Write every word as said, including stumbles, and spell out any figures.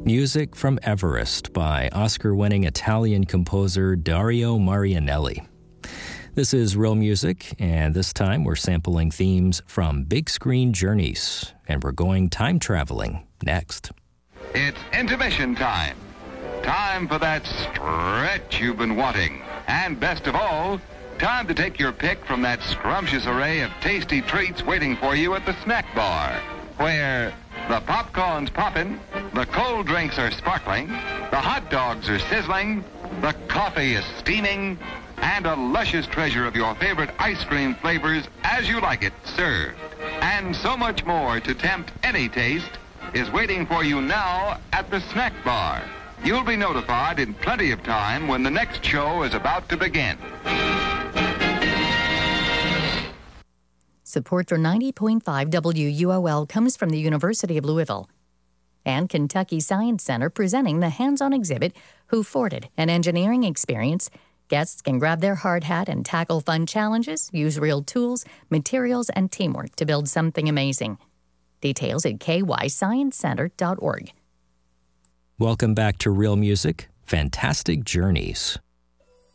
Music from Everest by Oscar-winning Italian composer Dario Marianelli. This is Real Music, and this time we're sampling themes from Big Screen Journeys, and we're going time traveling next. It's intermission time. Time for that stretch you've been wanting. And best of all, time to take your pick from that scrumptious array of tasty treats waiting for you at the snack bar, where the popcorn's popping, the cold drinks are sparkling, the hot dogs are sizzling, the coffee is steaming, and a luscious treasure of your favorite ice cream flavors as you like it served. And so much more to tempt any taste is waiting for you now at the snack bar. You'll be notified in plenty of time when the next show is about to begin. Support for ninety point five W U O L comes from the University of Louisville and Kentucky Science Center, presenting the hands-on exhibit Who Forted, an engineering experience. Guests can grab their hard hat and tackle fun challenges, use real tools, materials, and teamwork to build something amazing. Details at k y science center dot org. Welcome back to Real Music, Fantastic Journeys.